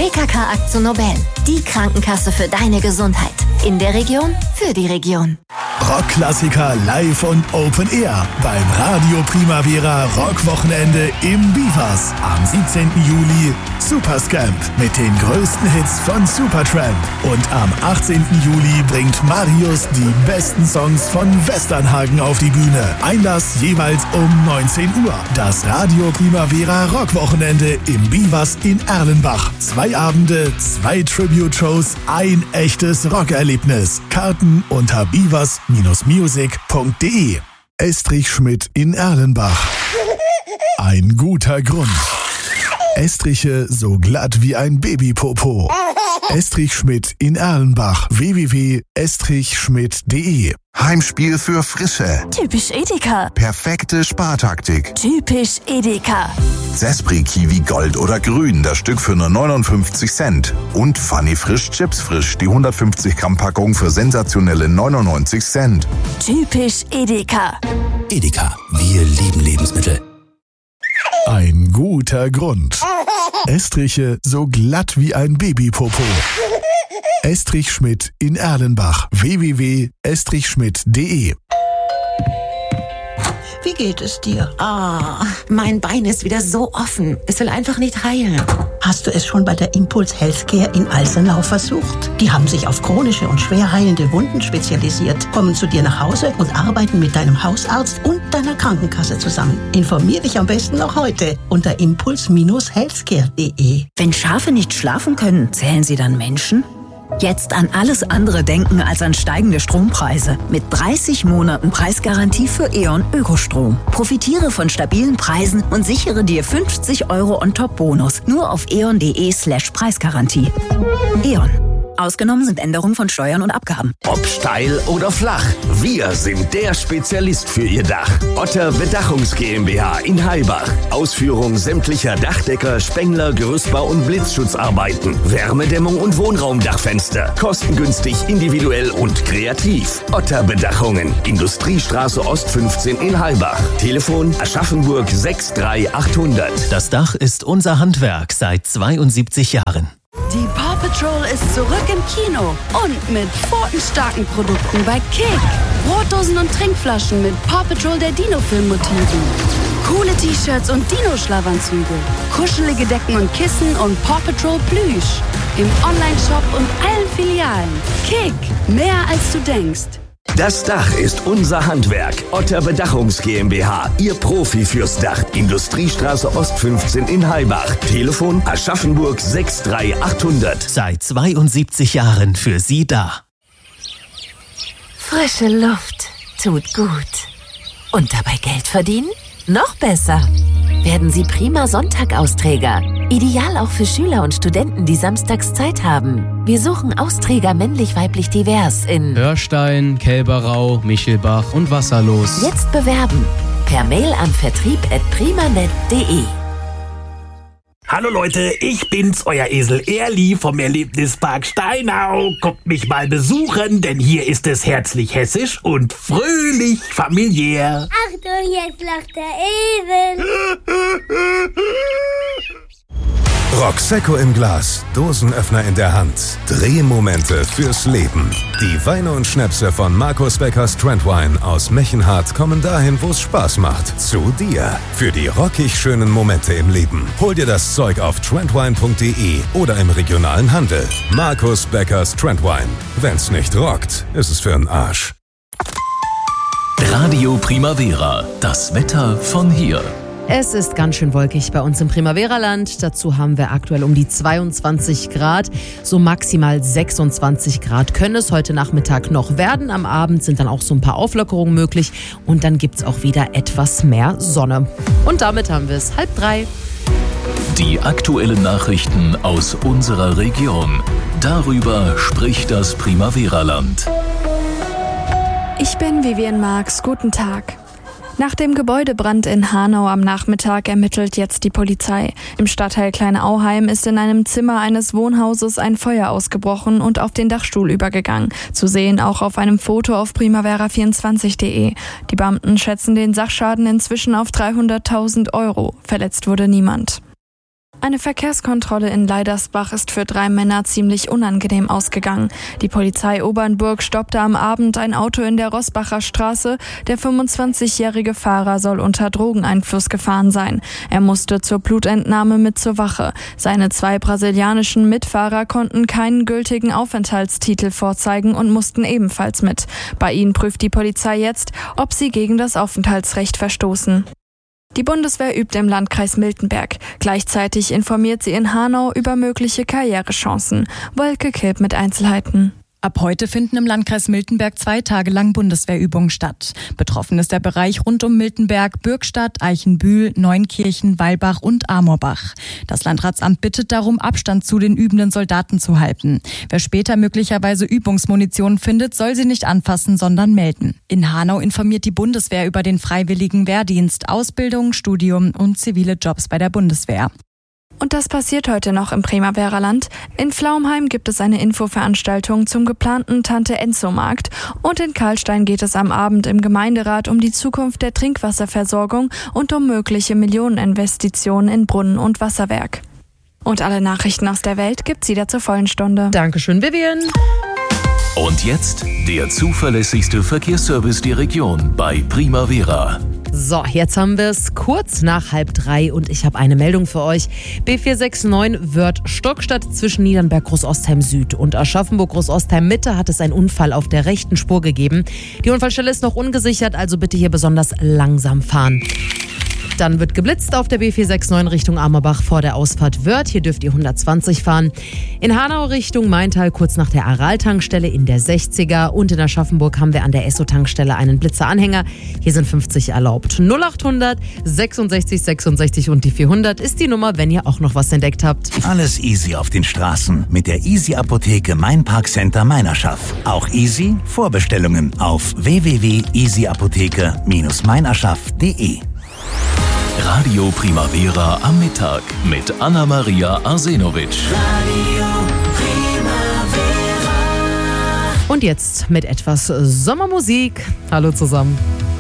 BKK Akzo Nobel. Die Krankenkasse für deine Gesundheit. In der Region, für die Region. Rockklassiker live und Open Air beim Radio Primavera Rockwochenende im Bivas. Am 17. Juli Superscamp mit den größten Hits von Supertramp. Und am 18. Juli bringt Marius die besten Songs von Westernhagen auf die Bühne. Einlass jeweils um 19 Uhr. Das Radio Primavera Rockwochenende im Bivas in Erlenbach. 2 Abende, 2 Tribute-Shows, ein echtes Rockerlebnis. Karten unter bivas-music.de. Estrich Schmidt in Erlenbach. Ein guter Grund. Estriche so glatt wie ein Babypopo. Estrich Schmidt in Erlenbach. www.estrichschmidt.de. Heimspiel für Frische. Typisch Edeka. Perfekte Spartaktik. Typisch Edeka. Zespri Kiwi Gold oder Grün, das Stück für nur 59 Cent. Und Funny Frisch Chips Frisch, die 150 Gramm Packung für sensationelle 99 Cent. Typisch Edeka. Edeka, wir lieben Lebensmittel. Ein guter Grund. Estriche so glatt wie ein Babypopo. Estrich Schmidt in Erlenbach. www.estrichschmidt.de. Wie geht es dir? Mein Bein ist wieder so offen. Es will einfach nicht heilen. Hast du es schon bei der Impuls Healthcare in Alsenau versucht? Die haben sich auf chronische und schwer heilende Wunden spezialisiert, kommen zu dir nach Hause und arbeiten mit deinem Hausarzt und deiner Krankenkasse zusammen. Informier dich am besten noch heute unter impuls-healthcare.de. Wenn Schafe nicht schlafen können, zählen sie dann Menschen? Jetzt an alles andere denken als an steigende Strompreise. Mit 30 Monaten Preisgarantie für E.ON Ökostrom. Profitiere von stabilen Preisen und sichere dir 50 € on-top-Bonus. Nur auf eon.de/Preisgarantie. E.ON. Ausgenommen sind Änderungen von Steuern und Abgaben. Ob steil oder flach, wir sind der Spezialist für Ihr Dach. Otter Bedachungs GmbH in Heilbach. Ausführung sämtlicher Dachdecker, Spengler, Gerüstbau und Blitzschutzarbeiten. Wärmedämmung und Wohnraumdachfenster. Kostengünstig, individuell und kreativ. Otter Bedachungen. Industriestraße Ost 15 in Heilbach. Telefon Aschaffenburg 63800. Das Dach ist unser Handwerk seit 72 Jahren. Die Paw Patrol ist zurück im Kino und mit pfotenstarken Produkten bei Kick. Brotdosen und Trinkflaschen mit Paw Patrol der Dino-Film-Motiven. Coole T-Shirts und Dino-Schlafanzüge. Kuschelige Decken und Kissen und Paw Patrol Plüsch. Im Online-Shop und allen Filialen. Kick, mehr als du denkst. Das Dach ist unser Handwerk. Otter Bedachungs GmbH, Ihr Profi fürs Dach. Industriestraße Ost 15 in Heilbach. Telefon Aschaffenburg 63800. Seit 72 Jahren für Sie da. Frische Luft tut gut. Und dabei Geld verdienen? Noch besser. Werden Sie prima Sonntag-Austräger. Ideal auch für Schüler und Studenten, die samstags Zeit haben. Wir suchen Austräger männlich-weiblich divers in Hörstein, Kälberau, Michelbach und Wasserlos. Jetzt bewerben. Per Mail an vertrieb@primanet.de. Hallo Leute, ich bin's, euer Esel Erli vom Erlebnispark Steinau. Kommt mich mal besuchen, denn hier ist es herzlich hessisch und fröhlich familiär. Achtung, jetzt lacht der Esel. Rocksecco im Glas, Dosenöffner in der Hand, Drehmomente fürs Leben. Die Weine und Schnäpse von Markus Beckers Trendwine aus Mechenhardt kommen dahin, wo es Spaß macht. Zu dir. Für die rockig schönen Momente im Leben. Hol dir das Zeug auf trendwine.de oder im regionalen Handel. Markus Beckers Trendwine. Wenn's nicht rockt, ist es für'n Arsch. Radio Primavera. Das Wetter von hier. Es ist ganz schön wolkig bei uns im Primavera-Land. Dazu haben wir aktuell um die 22 Grad. So maximal 26 Grad können es heute Nachmittag noch werden. Am Abend sind dann auch so ein paar Auflockerungen möglich. Und dann gibt es auch wieder etwas mehr Sonne. Und damit haben wir es 2:30. Die aktuellen Nachrichten aus unserer Region. Darüber spricht das Primavera-Land. Ich bin Vivian Marx. Guten Tag. Nach dem Gebäudebrand in Hanau am Nachmittag ermittelt jetzt die Polizei. Im Stadtteil Klein-Auheim ist in einem Zimmer eines Wohnhauses ein Feuer ausgebrochen und auf den Dachstuhl übergegangen. Zu sehen auch auf einem Foto auf primavera24.de. Die Beamten schätzen den Sachschaden inzwischen auf 300.000 €. Verletzt wurde niemand. Eine Verkehrskontrolle in Leidersbach ist für 3 Männer ziemlich unangenehm ausgegangen. Die Polizei Obernburg stoppte am Abend ein Auto in der Rossbacher Straße. Der 25-jährige Fahrer soll unter Drogeneinfluss gefahren sein. Er musste zur Blutentnahme mit zur Wache. Seine 2 brasilianischen Mitfahrer konnten keinen gültigen Aufenthaltstitel vorzeigen und mussten ebenfalls mit. Bei ihnen prüft die Polizei jetzt, ob sie gegen das Aufenthaltsrecht verstoßen. Die Bundeswehr übt im Landkreis Miltenberg. Gleichzeitig informiert sie in Hanau über mögliche Karrierechancen. Wolke Kilp mit Einzelheiten. Ab heute finden im Landkreis Miltenberg 2 Tage lang Bundeswehrübungen statt. Betroffen ist der Bereich rund um Miltenberg, Bürgstadt, Eichenbühl, Neunkirchen, Weilbach und Amorbach. Das Landratsamt bittet darum, Abstand zu den übenden Soldaten zu halten. Wer später möglicherweise Übungsmunition findet, soll sie nicht anfassen, sondern melden. In Hanau informiert die Bundeswehr über den freiwilligen Wehrdienst, Ausbildung, Studium und zivile Jobs bei der Bundeswehr. Und das passiert heute noch im Primavererland. In Pflaumheim gibt es eine Infoveranstaltung zum geplanten Tante-Enzo-Markt. Und in Karlstein geht es am Abend im Gemeinderat um die Zukunft der Trinkwasserversorgung und um mögliche Millioneninvestitionen in Brunnen und Wasserwerk. Und alle Nachrichten aus der Welt gibt's wieder zur vollen Stunde. Dankeschön, Vivian. Und jetzt der zuverlässigste Verkehrsservice der Region bei Primavera. So, jetzt haben wir es kurz nach 2:30 und ich habe eine Meldung für euch. B469 Wörth-Stockstadt zwischen Niedernberg-Großostheim Süd und Aschaffenburg-Großostheim Mitte hat es einen Unfall auf der rechten Spur gegeben. Die Unfallstelle ist noch ungesichert, also bitte hier besonders langsam fahren. Dann wird geblitzt auf der B469 Richtung Amerbach vor der Ausfahrt Wörth. Hier dürft ihr 120 fahren. In Hanau Richtung Maintal kurz nach der Aral-Tankstelle in der 60er. Und in Aschaffenburg haben wir an der Esso-Tankstelle einen Blitzer-Anhänger. Hier sind 50 erlaubt. 0800 66 66 und die 400 ist die Nummer, wenn ihr auch noch was entdeckt habt. Alles easy auf den Straßen mit der Easy-Apotheke Mainparkcenter Meinerschaff. Auch easy Vorbestellungen auf www.easyapotheke-meinerschaff.de. Radio Primavera am Mittag mit Anna-Maria Arsenovic. Radio Primavera. Und jetzt mit etwas Sommermusik. Hallo zusammen.